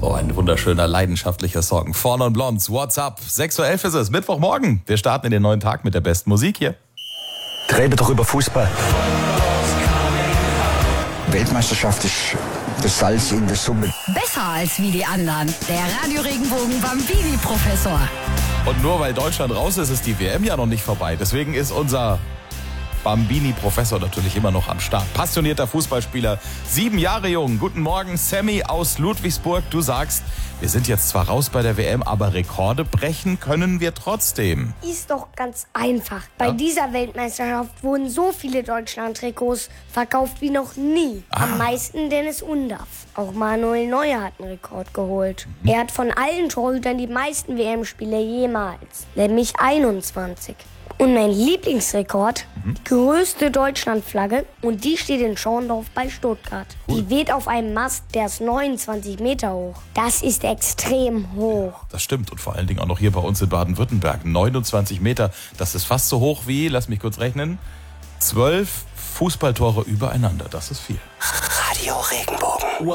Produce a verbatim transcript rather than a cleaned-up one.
So ein wunderschöner, leidenschaftlicher Song. Four Non Blondes, What's Up? sechs Uhr elf ist es, Mittwochmorgen. Wir starten in den neuen Tag mit der besten Musik hier. Rede doch über Fußball. Weltmeisterschaft ist das Salz in der Suppe. Besser als wie die anderen. Der Radio-Regenbogen Bambini-Professor. Und nur weil Deutschland raus ist, ist die W M ja noch nicht vorbei. Deswegen ist unser Bambini-Professor natürlich immer noch am Start. Passionierter Fußballspieler, sieben Jahre jung. Guten Morgen, Sammy aus Ludwigsburg. Du sagst, wir sind jetzt zwar raus bei der W M, aber Rekorde brechen können wir trotzdem. Ist doch ganz einfach. Bei Ja. dieser Weltmeisterschaft wurden so viele Deutschland-Trikots verkauft wie noch nie. Ah. Am meisten Dennis Undaff. Auch Manuel Neuer hat einen Rekord geholt. Mhm. Er hat von allen Torhütern die meisten W M-Spiele jemals, nämlich einundzwanzig. Und mein Lieblingsrekord, mhm. die größte Deutschlandflagge, und die steht in Schorndorf bei Stuttgart. Cool. Die weht auf einem Mast, der ist neunundzwanzig Meter hoch. Das ist extrem hoch. Das stimmt. Und vor allen Dingen auch noch hier bei uns in Baden-Württemberg. neunundzwanzig Meter, das ist fast so hoch wie, lass mich kurz rechnen, zwölf Fußballtore übereinander. Das ist viel. Radio Regenbogen.